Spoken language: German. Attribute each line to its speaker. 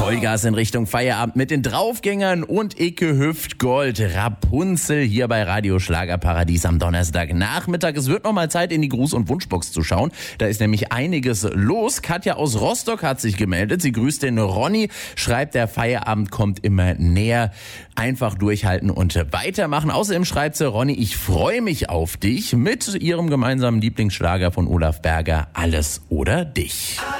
Speaker 1: Vollgas in Richtung Feierabend mit den Draufgängern und Icke Hüftgold. Rapunzel hier bei Radio Schlagerparadies am Donnerstagnachmittag. Es wird noch mal Zeit, in die Gruß- und Wunschbox zu schauen. Da ist nämlich einiges los. Katja aus Rostock hat sich gemeldet. Sie grüßt den Ronny, schreibt, der Feierabend kommt immer näher. Einfach durchhalten und weitermachen. Außerdem schreibt sie, Ronny, ich freue mich auf dich mit ihrem gemeinsamen Lieblingsschlager von Olaf Berger, Alles oder dich.